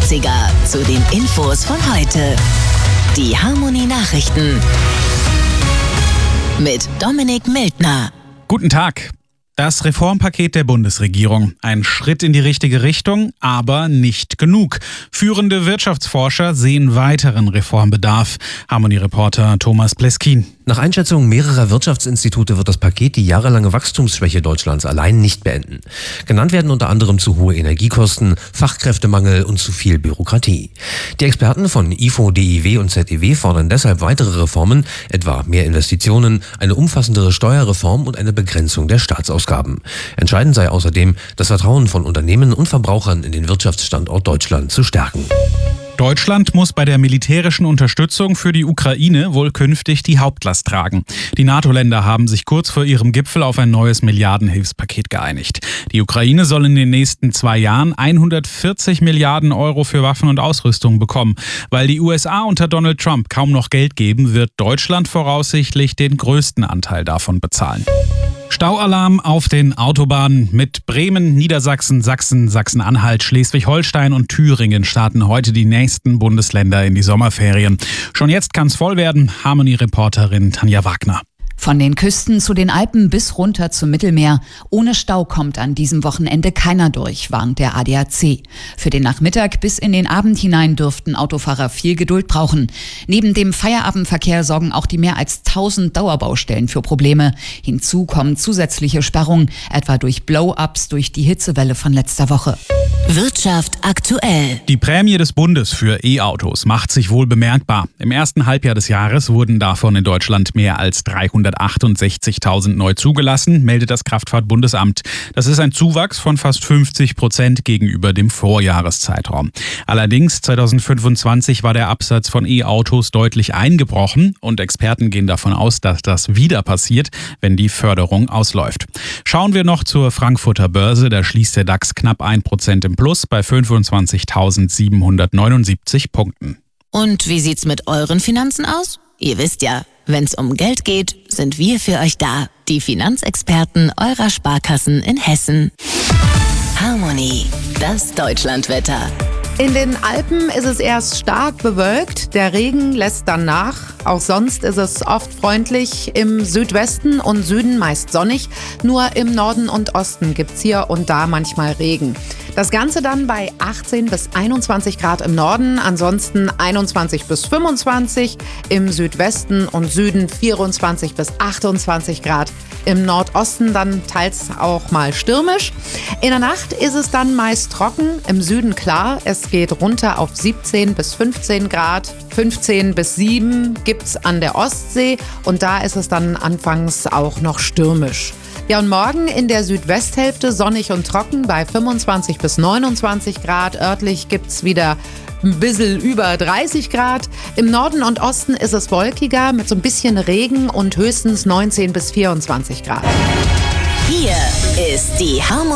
80er zu den Infos von heute. Die Harmony Nachrichten mit Dominik Mildner. Guten Tag. Das Reformpaket der Bundesregierung. Ein Schritt in die richtige Richtung, aber nicht genug. Führende Wirtschaftsforscher sehen weiteren Reformbedarf. Harmony-Reporter Thomas Pleskin. Nach Einschätzung mehrerer Wirtschaftsinstitute wird das Paket die jahrelange Wachstumsschwäche Deutschlands allein nicht beenden. Genannt werden unter anderem zu hohe Energiekosten, Fachkräftemangel und zu viel Bürokratie. Die Experten von IFO, DIW und ZEW fordern deshalb weitere Reformen, etwa mehr Investitionen, eine umfassendere Steuerreform und eine Begrenzung der Staatsausgaben. Entscheidend sei außerdem, das Vertrauen von Unternehmen und Verbrauchern in den Wirtschaftsstandort Deutschland zu stärken. Deutschland muss bei der militärischen Unterstützung für die Ukraine wohl künftig die Hauptlast tragen. Die NATO-Länder haben sich kurz vor ihrem Gipfel auf ein neues Milliardenhilfspaket geeinigt. Die Ukraine soll in den nächsten 2 Jahren 140 Milliarden Euro für Waffen und Ausrüstung bekommen. Weil die USA unter Donald Trump kaum noch Geld geben, wird Deutschland voraussichtlich den größten Anteil davon bezahlen. Staualarm auf den Autobahnen. Mit Bremen, Niedersachsen, Sachsen, Sachsen-Anhalt, Schleswig-Holstein und Thüringen starten heute die nächsten Bundesländer in die Sommerferien. Schon jetzt kann's voll werden. Harmony-Reporterin Tanja Wagner. Von den Küsten zu den Alpen bis runter zum Mittelmeer. Ohne Stau kommt an diesem Wochenende keiner durch, warnt der ADAC. Für den Nachmittag bis in den Abend hinein dürften Autofahrer viel Geduld brauchen. Neben dem Feierabendverkehr sorgen auch die mehr als 1000 Dauerbaustellen für Probleme. Hinzu kommen zusätzliche Sperrungen, etwa durch Blow-ups durch die Hitzewelle von letzter Woche. Wirtschaft aktuell. Die Prämie des Bundes für E-Autos macht sich wohl bemerkbar. Im ersten Halbjahr des Jahres wurden davon in Deutschland mehr als 368.000 neu zugelassen, meldet das Kraftfahrtbundesamt. Das ist ein Zuwachs von fast 50% gegenüber dem Vorjahreszeitraum. Allerdings 2025 war der Absatz von E-Autos deutlich eingebrochen und Experten gehen davon aus, dass das wieder passiert, wenn die Förderung ausläuft. Schauen wir noch zur Frankfurter Börse, da schließt der DAX knapp 1% im Plus bei 25.779 Punkten. Und wie sieht's mit euren Finanzen aus? Ihr wisst ja, wenn's um Geld geht, sind wir für euch da. Die Finanzexperten eurer Sparkassen in Hessen. Harmony, das Deutschlandwetter. In den Alpen ist es erst stark bewölkt, der Regen lässt dann nach. Auch sonst ist es oft freundlich, im Südwesten und Süden meist sonnig. Nur im Norden und Osten gibt's hier und da manchmal Regen. Das Ganze dann bei 18 bis 21 Grad im Norden, ansonsten 21 bis 25, im Südwesten und Süden 24 bis 28 Grad. Im Nordosten dann teils auch mal stürmisch. In der Nacht ist es dann meist trocken, im Süden klar. Es geht runter auf 17 bis 15 Grad. 15 bis 7 gibt's an der Ostsee und da ist es dann anfangs auch noch stürmisch. Ja, und morgen in der Südwesthälfte sonnig und trocken bei 25 bis 29 Grad. Örtlich gibt's wieder ein bisschen über 30 Grad. Im Norden und Osten ist es wolkiger mit so ein bisschen Regen und höchstens 19 bis 24 Grad. Hier ist die Harmony.